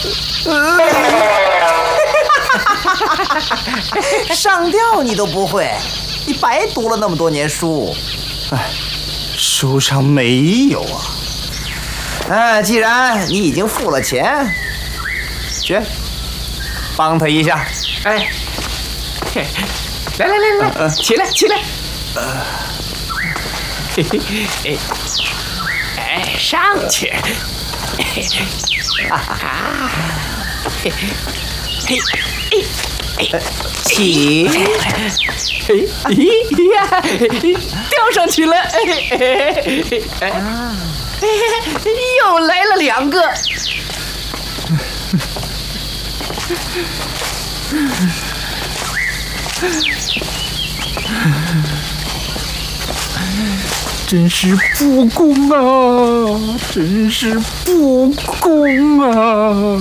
上吊你都不会，你白读了那么多年书。 哎，书上没有啊。 哎，既然你已经付了钱，去帮他一下。 哎，来，起来。哎，上去。 起！ 呀，吊上去了！又来了2个。 真是不公啊！真是不公啊！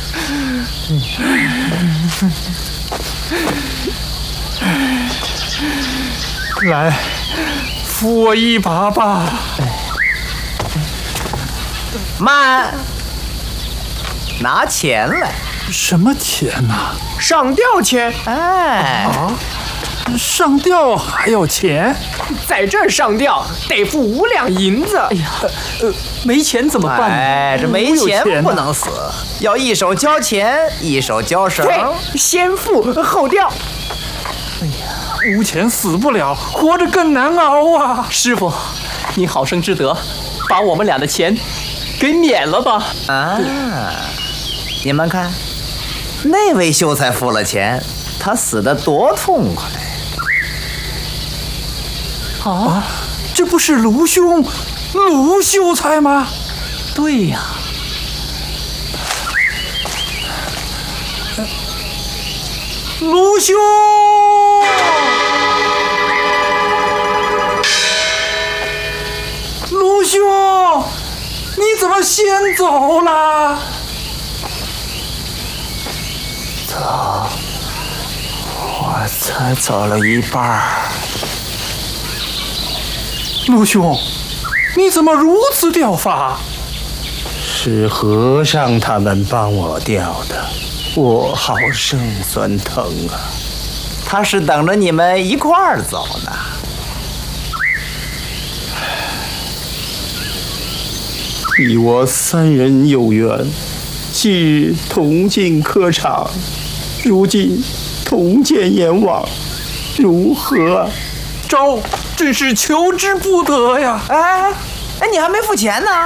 来，扶我一把吧。 慢，拿钱来。 什么钱呐？ 上吊钱。 哎， 啊，上吊还要钱？ 在这儿上吊得付5两银子。哎呀， 没钱怎么办呢？ 哎，这没钱不能死，要一手交钱，一手交绳。 对，先付后吊。 哎呀，无钱死不了，活着更难熬啊！ 师傅，你好生之德，把我们俩的钱给免了吧。 啊，你们看，那位秀才付了钱，他死得多痛快。 啊，这不是卢兄，卢秀才吗？ 对呀。 卢兄，卢兄，你怎么先走了？ 走，我才走了一半。 卢兄，你怎么如此吊法？ 是和尚他们帮我吊的，我好生酸疼啊！ 他是等着你们一块儿走呢。 你我3人有缘，昔日同进科场，如今同见阎王，如何？ 招，真是求之不得呀！ 哎，你还没付钱呢。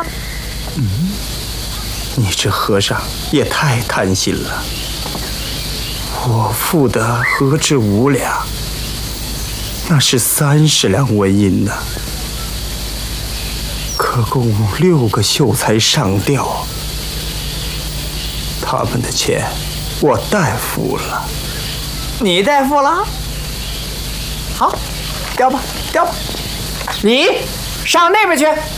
你这和尚也太贪心了。我付的何止5两，那是30两纹银呢。可供6个秀才上吊，他们的钱我代付了。 你代付了？好，吊吧，吊吧。 你上那边去。